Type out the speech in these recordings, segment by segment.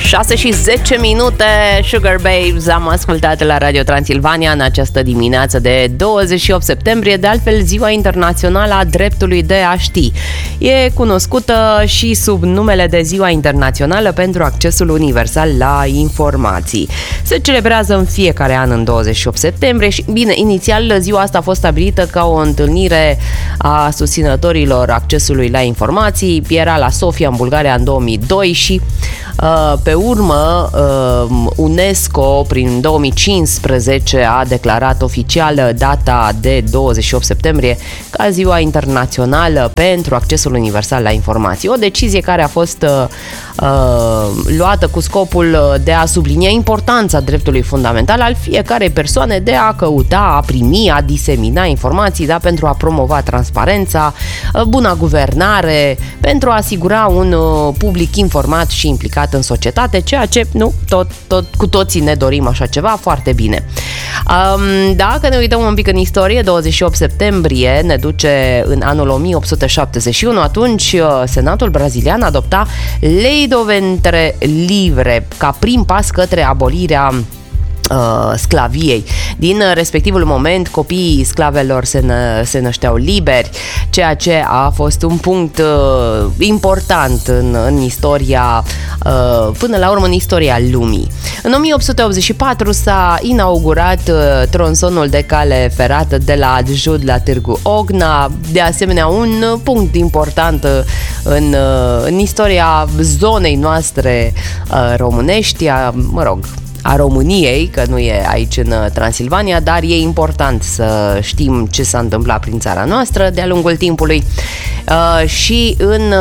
6 și 10 minute, Sugar Babes am ascultat la Radio Transilvania în această dimineață de 28 septembrie, de altfel Ziua Internațională a Dreptului de a Ști. E cunoscută și sub numele de Ziua Internațională pentru Accesul Universal la Informații. Se celebrează în fiecare an în 28 septembrie și, bine, inițial ziua asta a fost stabilită ca o întâlnire a susținătorilor accesului la informații. Era la Sofia, în Bulgaria, în 2002 și pe urmă UNESCO prin 2015 a declarat oficial data de 28 septembrie ca Ziua Internațională pentru Accesul Universal la Informații. O decizie care a fost luată cu scopul de a sublinia importanța dreptului fundamental al fiecarei persoane de a căuta, a primi, a disemina informații, da, pentru a promova transparența, buna guvernare, pentru a asigura un public informat și implicat în societate, ceea ce cu toții ne dorim așa ceva, foarte bine. Dacă ne uităm un pic în istorie, 28 septembrie ne duce în anul 1871, atunci Senatul brazilian adopta Lei do Ventre Livre ca prim pas către abolirea sclaviei. Din respectivul moment, copiii sclavelor se nășteau liberi, ceea ce a fost un punct important în istoria, până la urmă în istoria lumii. În 1884 s-a inaugurat tronsonul de cale ferată de la Adjud la Târgu Ogna, de asemenea un punct important în istoria zonei noastre românești, a României, că nu e aici în Transilvania, dar e important să știm ce s-a întâmplat prin țara noastră de-a lungul timpului. Și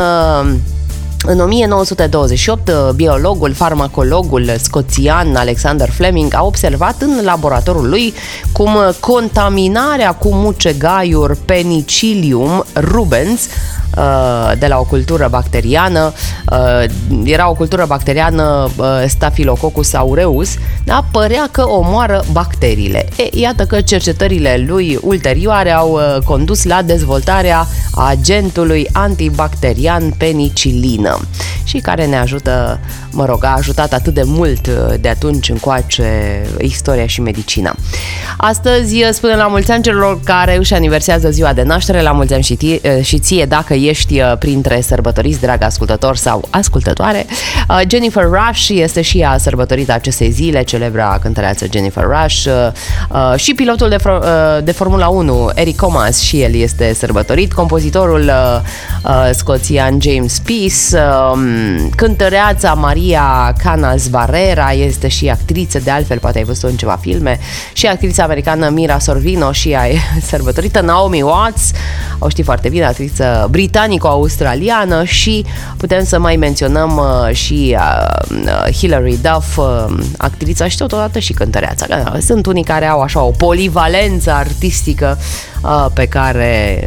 în 1928, biologul, farmacologul scoțian Alexander Fleming a observat în laboratorul lui cum contaminarea cu mucegaiuri Penicillium rubens de la o cultură bacteriană, era o cultură bacteriană Staphylococcus aureus, da, părea că omoară bacteriile. Iată că cercetările lui ulterioare au condus la dezvoltarea agentului antibacterian penicillină și care ne ajută, a ajutat atât de mult de atunci încoace istoria și medicina. Astăzi spunem la mulți ani celor care își aniversează ziua de naștere, la mulți ani și ție dacă ești printre sărbătoriți, drag ascultător sau ascultătoare. Jennifer Rush este și ea sărbătorită acestei zile, celebra cântăreață Jennifer Rush, și pilotul de Formula 1 Eric Thomas, și el este sărbătorit, compozitorul scoțian James Peace, cântăreața Maria Canals Barrera, este și actriță, de altfel poate ai văzut-o în ceva filme, și actrița americană Mira Sorvino și ea e sărbătorită, Naomi Watts, o știi foarte bine, actriță britanico-australiană, și putem să mai menționăm și Hilary Duff, actrița și totodată și cântăreața. Sunt unii care au așa o polivalență artistică pe care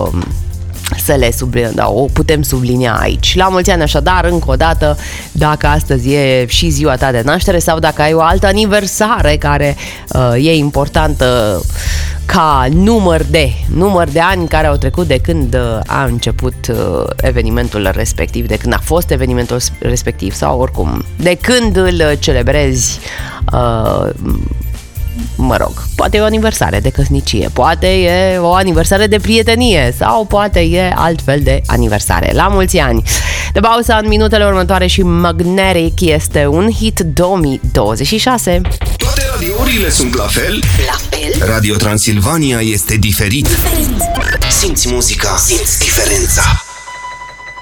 o putem sublinia aici. La mulți ani așadar, încă o dată, dacă astăzi e și ziua ta de naștere sau dacă ai o altă aniversare care e importantă ca număr de ani care au trecut de când a început evenimentul respectiv, de când a fost evenimentul respectiv sau oricum, de când îl celebrezi, poate e o aniversare de căsnicie, poate e o aniversare de prietenie sau poate e altfel de aniversare. La mulți ani! De pauza în minutele următoare și Magnetic este un hit 2026. Toate radiourile sunt la fel? Radio Transilvania este diferit. Simți muzica, simți diferența.